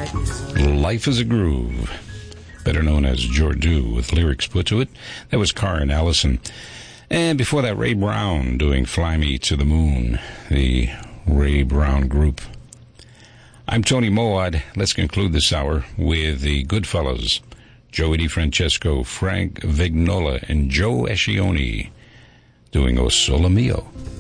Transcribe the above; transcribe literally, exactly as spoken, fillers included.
like music. Life is a Groove, better known as Jordu, with lyrics put to it. That was Karen Allison. And before that, Ray Brown doing Fly Me to the Moon, the Ray Brown Group. I'm Tony Moad. Let's conclude this hour with the Goodfellas, Joey DeFrancesco, Frank Vignola, and Joe Escioni doing O Sole Mio.